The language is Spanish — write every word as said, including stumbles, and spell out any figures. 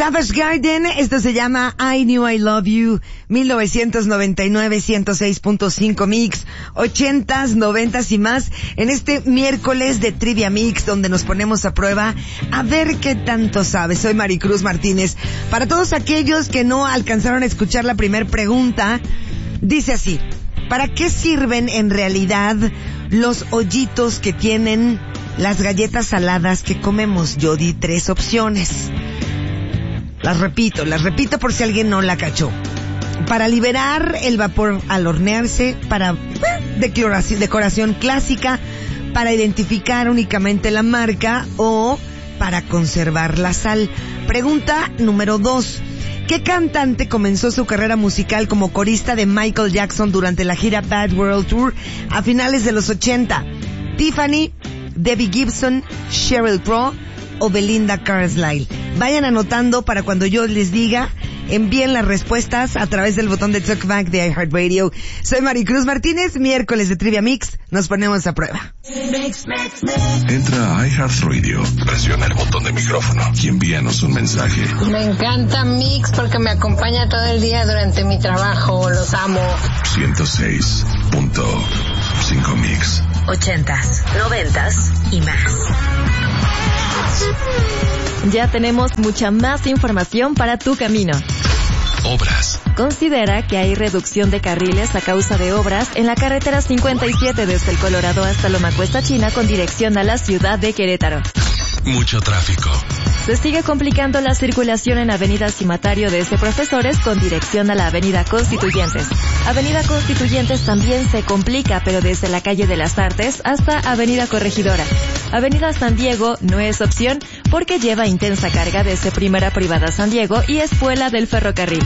Savage Garden, esto se llama I Knew I Love You, mil novecientos noventa y nueve, ciento seis punto cinco Mix, ochentas, noventas y más, en este miércoles de Trivia Mix, donde nos ponemos a prueba a ver qué tanto sabes. Soy Maricruz Martínez. Para todos aquellos que no alcanzaron a escuchar la primer pregunta, dice así: ¿para qué sirven en realidad los hoyitos que tienen las galletas saladas que comemos? Yo di tres opciones. Las repito, las repito por si alguien no la cachó. Para liberar el vapor al hornearse, para eh, decoración, decoración clásica, para identificar únicamente la marca o para conservar la sal. Pregunta número dos. ¿Qué cantante comenzó su carrera musical como corista de Michael Jackson durante la gira Bad World Tour a finales de los ochenta? Tiffany, Debbie Gibson, Sheryl Crow o Belinda Carlisle. Vayan anotando para cuando yo les diga, envíen las respuestas a través del botón de Talkback de iHeartRadio. Soy Maricruz Martínez, miércoles de Trivia Mix, nos ponemos a prueba. Entra a iHeartRadio, presiona el botón de micrófono y envíanos un mensaje. Me encanta Mix porque me acompaña todo el día durante mi trabajo, los amo. ciento seis punto cinco Mix. Ochentas, noventas y más. Ya tenemos mucha más información para tu camino. Obras. Considera que hay reducción de carriles a causa de obras en la carretera cincuenta y siete desde el Colorado hasta Loma Cuesta China con dirección a la ciudad de Querétaro. Mucho tráfico. Se sigue complicando la circulación en Avenida Cimatario desde Profesores con dirección a la Avenida Constituyentes. Avenida Constituyentes también se complica, pero desde la calle de las Artes hasta Avenida Corregidora. Avenida San Diego no es opción porque lleva intensa carga desde Primera Privada San Diego y Espuela del Ferrocarril.